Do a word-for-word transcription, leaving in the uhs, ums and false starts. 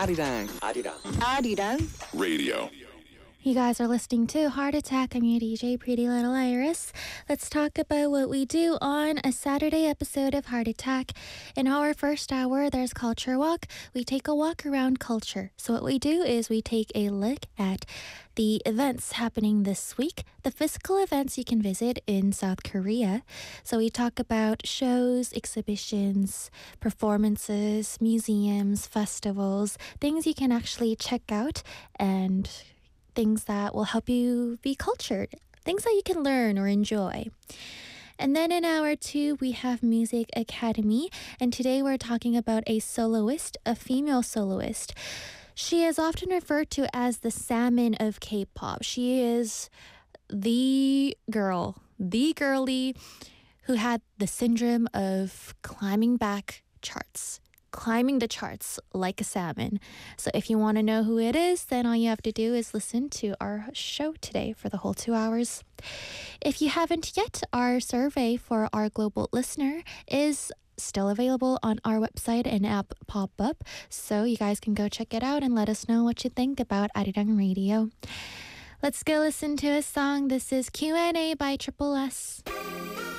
Arirang. Arirang. Arirang Radio. You guys are listening to Heart Attack. I'm your D J, Pretty Little Iris. Let's talk about what we do on a Saturday episode of Heart Attack. In our first hour, there's Culture Walk. We take a walk around culture. So what we do is we take a look at the events happening this week, the physical events you can visit in South Korea. So we talk about shows, exhibitions, performances, museums, festivals, things you can actually check out, and things that will help you be cultured, things that you can learn or enjoy. And then in hour two, we have Music Academy, and today we're talking about a soloist, a female soloist. She is often referred to as the salmon of K-pop. She is the girl, the girlie who had the syndrome of climbing back charts. climbing the charts like a salmon. So if you want to know who it is, then all you have to do is listen to our show today for the whole two hours. If you haven't yet, our survey for our global listener is still available on our website and app pop-up, so you guys can go check it out and let us know what you think about Arirang Radio. Let's go listen to a song. This is Q and A by Triple S.